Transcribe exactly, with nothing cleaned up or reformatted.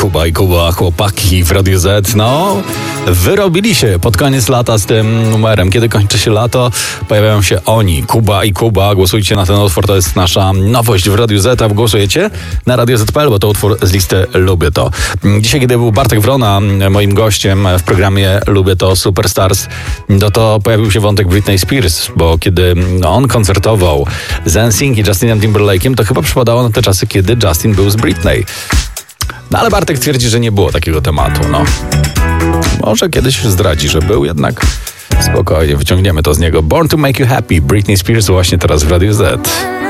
Kuba i Kuba, chłopaki w Radiu Z, no wyrobili się pod koniec lata z tym numerem. Kiedy kończy się lato, pojawiają się oni, Kuba i Kuba. Głosujcie na ten utwór, to jest nasza nowość w Radiu Z, a głosujecie na radio zet kropka pe el, bo to utwór z listy Lubię To. Dzisiaj, kiedy był Bartek Wrona moim gościem w programie Lubię To Superstars, no to pojawił się wątek Britney Spears, bo kiedy on koncertował z N Sync i Justinem Timberlake'em, to chyba przypadało na te czasy, kiedy Justin był z Britney. No ale Bartek twierdzi, że nie było takiego tematu, no. Może kiedyś zdradzi, że był, jednak spokojnie, wyciągniemy to z niego. Born to Make You Happy, Britney Spears właśnie teraz w Radiu Z.